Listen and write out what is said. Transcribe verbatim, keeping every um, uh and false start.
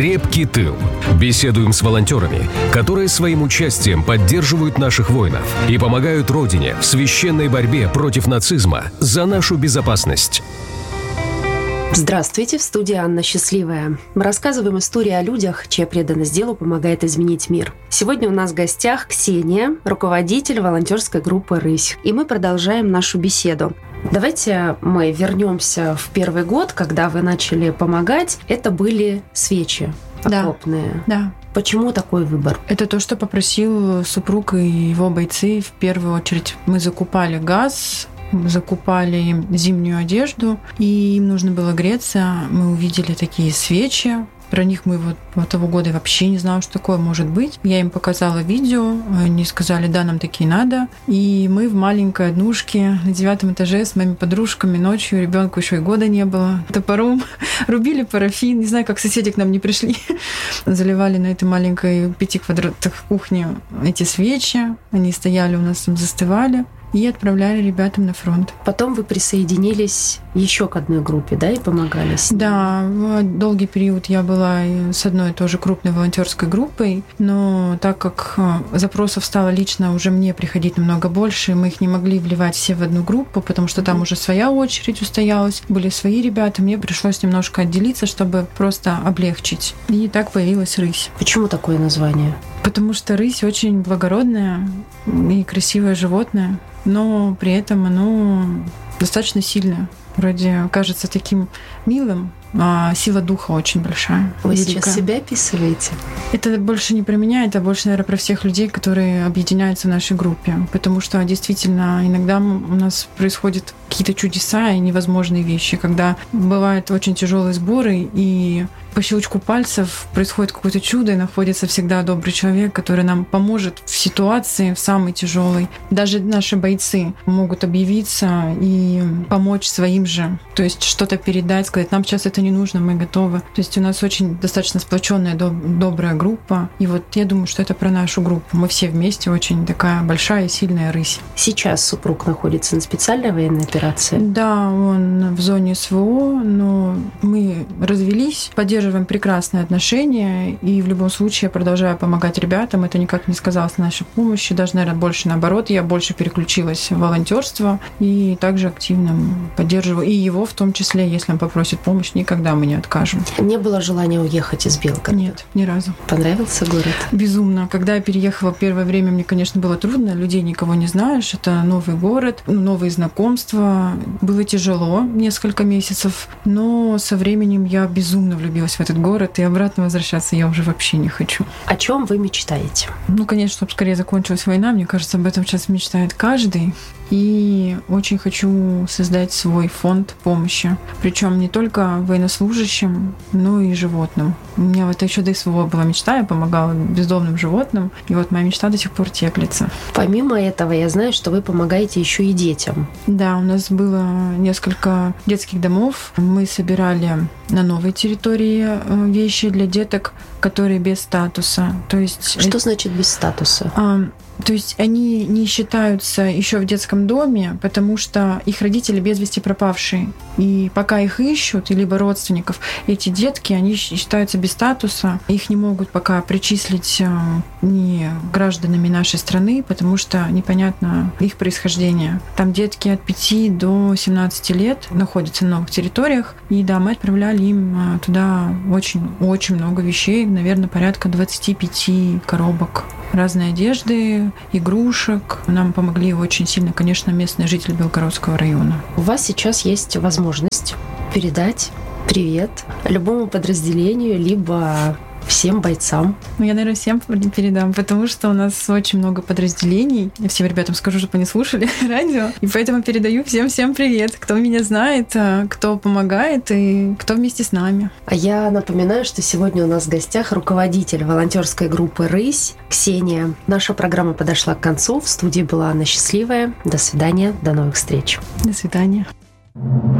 Крепкий тыл. Беседуем с волонтерами, которые своим участием поддерживают наших воинов и помогают Родине в священной борьбе против нацизма за нашу безопасность. Здравствуйте, в студии Анна Счастливая. Мы рассказываем истории о людях, чья преданность делу помогает изменить мир. Сегодня у нас в гостях Ксения, руководитель волонтерской группы «Рысь». И мы продолжаем нашу беседу. Давайте мы вернемся в первый год, когда вы начали помогать. Это были свечи окопные. Да, да. Почему такой выбор? Это то, что попросил супруг и его бойцы. В первую очередь мы закупали газ, закупали им зимнюю одежду, и им нужно было греться. Мы увидели такие свечи. Про них мы вот, вот того года вообще не знала, что такое может быть. Я им показала видео, они сказали, да, нам такие надо. И мы в маленькой однушке на девятом этаже с моими подружками ночью, ребенку еще и года не было, топором рубили парафин. Не знаю, как соседи к нам не пришли. Заливали на этой маленькой пятиквадратной кухне эти свечи. Они стояли у нас там, застывали. И отправляли ребятам на фронт. Потом вы присоединились еще к одной группе, да, и помогали с ней? Да, долгий период я была с одной тоже крупной волонтерской группой, но так как запросов стало лично уже мне приходить намного больше, мы их не могли вливать все в одну группу, потому что там уже своя очередь устоялась, были свои ребята, мне пришлось немножко отделиться, чтобы просто облегчить. И так появилась «Рысь». Почему такое название? Потому что рысь очень благородное и красивое животное, но при этом оно достаточно сильное. Вроде кажется таким милым, а сила духа очень большая. Вы великая. Сейчас себя описываете? Это больше не про меня, это больше, наверное, про всех людей, которые объединяются в нашей группе. Потому что действительно иногда у нас происходят какие-то чудеса и невозможные вещи, когда бывают очень тяжелые сборы, и по щелчку пальцев происходит какое-то чудо, и находится всегда добрый человек, который нам поможет в ситуации, в самой тяжелой. Даже наши бойцы могут объявиться и помочь своим же. То есть что-то передать, сказать, нам сейчас это не нужно, мы готовы. То есть у нас очень достаточно сплоченная, доб- добрая группа. И вот я думаю, что это про нашу группу. Мы все вместе очень такая большая и сильная рысь. Сейчас супруг находится на специальной военной операции? Да, он в зоне СВО, но мы развелись, поддерживаем прекрасные отношения, и в любом случае я продолжаю помогать ребятам. Это никак не сказалось на нашей помощи, даже, наверное, больше наоборот. Я больше переключилась в волонтерство и также активно поддерживаю и его в том числе, если он попросит помощь, никогда мы не откажем. Не было желания уехать из Белгорода? Нет, ни разу. Понравился город? Безумно. Когда я переехала первое время, мне, конечно, было трудно, людей никого не знаешь, это новый город, новые знакомства. Было тяжело несколько месяцев, но со временем я безумно влюбилась в этот город, и обратно возвращаться я уже вообще не хочу. О чем вы мечтаете? Ну, конечно, чтобы скорее закончилась война, мне кажется, об этом сейчас мечтает каждый. И очень хочу создать свой фонд помощи. Причем не только военнослужащим, но и животным. У меня вот еще до СВО была мечта, я помогала бездомным животным. И вот моя мечта до сих пор теплится. Помимо этого, я знаю, что вы помогаете еще и детям. Да, у нас было несколько детских домов. Мы собирали на новой территории вещи для деток, которые без статуса. То есть что значит без статуса? А, то есть они не считаются еще в детском доме, потому что их родители без вести пропавшие. И пока их ищут, либо родственников, эти детки, они считаются без статуса. Их не могут пока причислить ни гражданами нашей страны, потому что непонятно их происхождение. Там детки от пяти до семнадцати лет находятся на новых территориях. И да, мы отправляли им туда очень-очень много вещей, наверное, порядка двадцати пяти коробок разной одежды, игрушек. Нам помогли очень сильно, конечно, местные жители Белгородского района. У вас сейчас есть возможность передать привет любому подразделению, либо всем бойцам. Ну, я, наверное, всем передам, потому что у нас очень много подразделений. Я всем ребятам скажу, чтобы они слушали радио. И поэтому передаю всем-всем привет, кто меня знает, кто помогает и кто вместе с нами. А я напоминаю, что сегодня у нас в гостях руководитель волонтерской группы «Рысь» Ксения. Наша программа подошла к концу. В студии была Анна Счастливая. До свидания, до новых встреч. До свидания.